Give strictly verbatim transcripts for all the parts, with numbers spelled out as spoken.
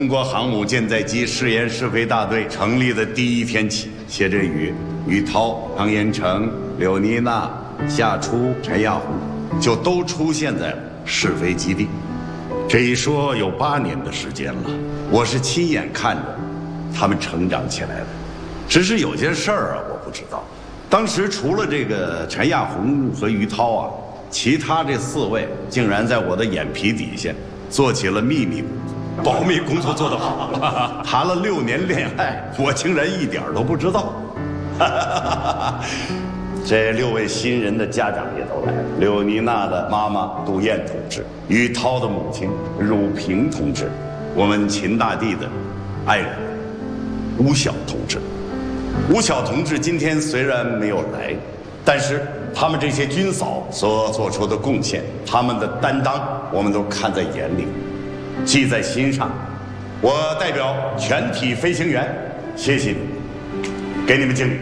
中国航母舰载机试验试飞大队成立的第一天起，谢振宇、于涛、汤延成、柳妮娜、夏初、陈亚红就都出现在了试飞基地。这一说有八年的时间了，我是亲眼看着他们成长起来的。只是有件事儿啊，我不知道，当时除了这个陈亚红和于涛啊，其他这四位竟然在我的眼皮底下做起了秘密工作。 保密工作做得好， 谈了六年恋爱，我竟然一点都不知道。这六位新人的家长也都来了，柳妮娜的妈妈杜燕同志，于涛的母亲汝平同志，我们秦大帝的爱人吴晓同志。吴晓同志今天虽然没有来，但是他们这些军嫂所做出的贡献，他们的担当，我们都看在眼里。 记在心上，我代表全体飞行员，谢谢你们，给你们敬礼。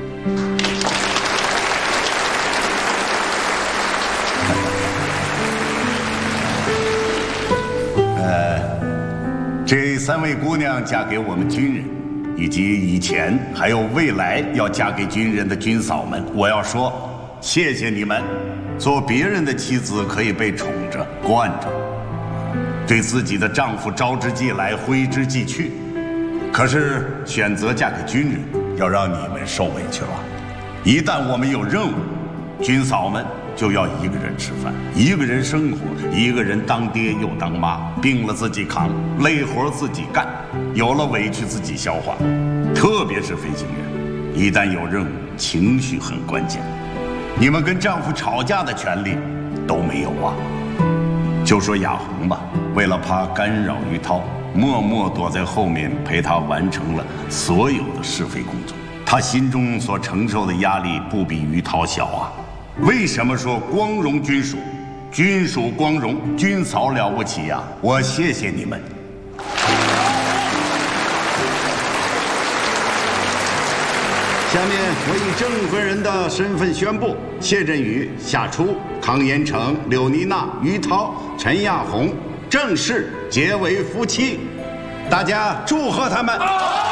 呃，这三位姑娘嫁给我们军人，以及以前还有未来要嫁给军人的军嫂们，我要说，谢谢你们。做别人的妻子可以被宠着、惯着。 对自己的丈夫招之即来，挥之即去，可是选择嫁给军人，要让你们受委屈了。一旦我们有任务，军嫂们就要一个人吃饭，一个人生活，一个人当爹又当妈，病了自己扛，累活自己干，有了委屈自己消化。特别是飞行员，一旦有任务，情绪很关键，你们跟丈夫吵架的权利都没有啊。 就说亚红吧，为了怕干扰于涛，默默躲在后面陪他完成了所有的试飞工作。他心中所承受的压力不比于涛小啊。为什么说光荣军属？军属光荣，军嫂了不起呀、啊！我谢谢你们。下面我以证婚人的身份宣布，谢振宇、夏初、康延成、柳妮娜、于涛、陈亚红正式结为夫妻，大家祝贺他们。